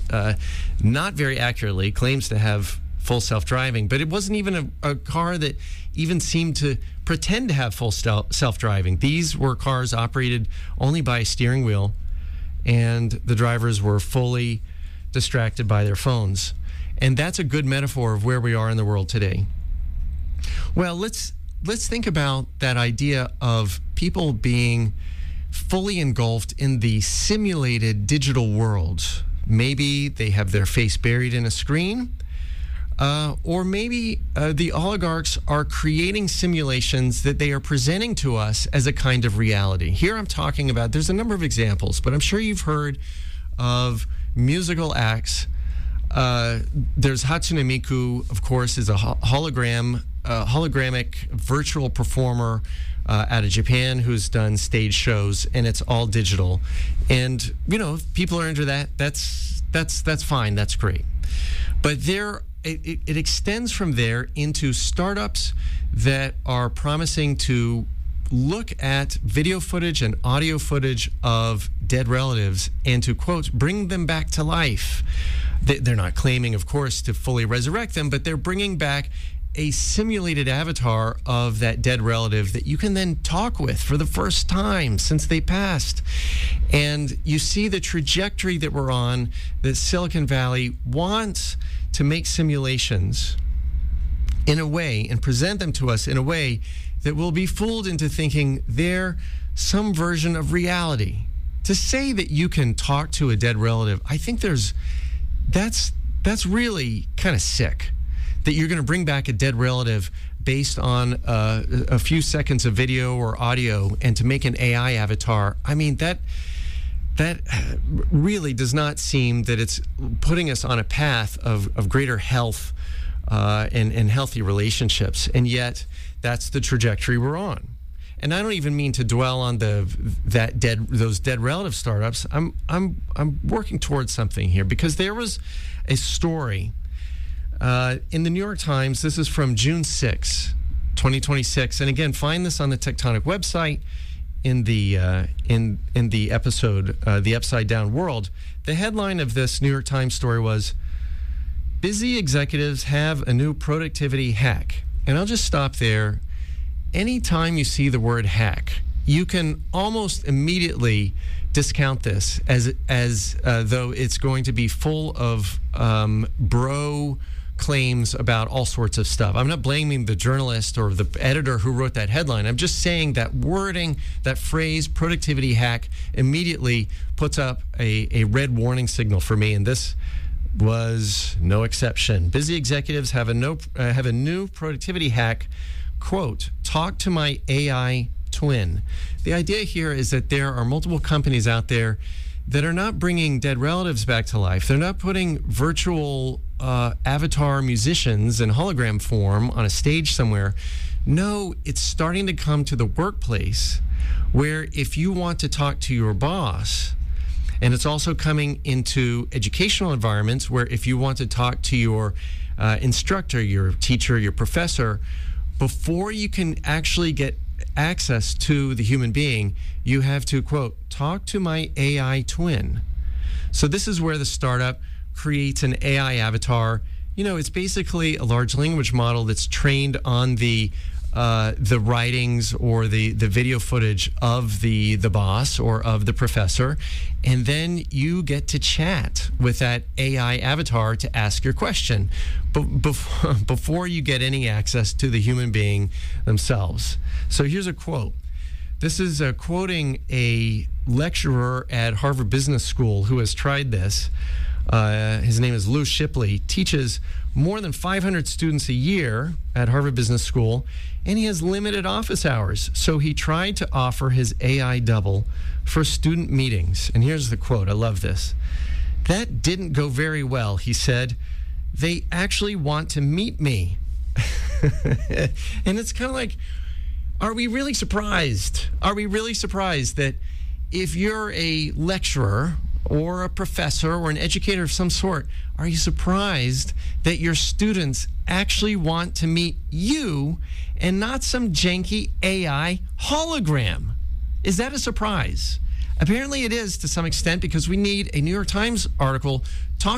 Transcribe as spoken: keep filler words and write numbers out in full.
uh, not very accurately claims to have full self-driving, but it wasn't even a, a car that even seemed to pretend to have full stel- self-driving. These were cars operated only by a steering wheel, and the drivers were fully distracted by their phones. And that's a good metaphor of where we are in the world today. Well, let's let's think about that idea of people being fully engulfed in the simulated digital world. Maybe they have their face buried in a screen, uh, or maybe uh, the oligarchs are creating simulations that they are presenting to us as a kind of reality. Here I'm talking about, there's a number of examples, but I'm sure you've heard of musical acts. Uh, there's Hatsune Miku, of course, is a hologram, uh, hologramic virtual performer uh, out of Japan who's done stage shows, and it's all digital. And you know, if people are into that, that's that's that's fine. That's great. But there, it, it, it extends from there into startups that are promising to look at video footage and audio footage of dead relatives and to, quote, bring them back to life. They're not claiming, of course, to fully resurrect them, but they're bringing back a simulated avatar of that dead relative that you can then talk with for the first time since they passed. And you see the trajectory that we're on, that Silicon Valley wants to make simulations in a way and present them to us in a way that we'll be fooled into thinking they're some version of reality. To say that you can talk to a dead relative, I think there's that's that's really kind of sick. That you're going to bring back a dead relative based on uh, a few seconds of video or audio and to make an A I avatar. I mean, that that really does not seem that it's putting us on a path of, of greater health uh, and, and healthy relationships. And yet, that's the trajectory we're on. And I don't even mean to dwell on the that dead those dead relative startups. I'm I'm I'm working towards something here, because there was a story uh, in the New York Times. This is from June sixth, twenty twenty-six, and again, find this on the Tectonic website in the uh, in in the episode uh, "The Upside Down World." The headline of this New York Times story was, "Busy executives have a new productivity hack." And I'll just stop there. Anytime you see the word hack, you can almost immediately discount this as as uh, though it's going to be full of um, bro claims about all sorts of stuff. I'm not blaming the journalist or the editor who wrote that headline. I'm just saying that wording, that phrase, productivity hack, immediately puts up a, a red warning signal for me, and this was no exception. Busy executives have a no uh, have a new productivity hack. Quote, talk to my A I twin. The idea here is that there are multiple companies out there that are not bringing dead relatives back to life. They're not putting virtual uh, avatar musicians in hologram form on a stage somewhere. No, it's starting to come to the workplace where if you want to talk to your boss, and it's also coming into educational environments where if you want to talk to your uh, instructor, your teacher, your professor, before you can actually get access to the human being, you have to, quote, talk to my A I twin. So this is where the startup creates an A I avatar. You know, it's basically a large language model that's trained on the uh, the writings or the, the video footage of the, the boss or of the professor. And then you get to chat with that A I avatar to ask your question b- before, before you get any access to the human being themselves. So here's a quote. This is uh, quoting a lecturer at Harvard Business School who has tried this. Uh, his name is Lou Shipley, teaches more than five hundred students a year at Harvard Business School, and he has limited office hours. So he tried to offer his A I double for student meetings. And here's the quote. I love this. That didn't go very well, he said. They actually want to meet me. And it's kind of like, are we really surprised? Are we really surprised that if you're a lecturer or a professor or an educator of some sort, are you surprised that your students actually want to meet you and not some janky A I hologram? Is that a surprise? Apparently it is to some extent, because we need a New York Times article talking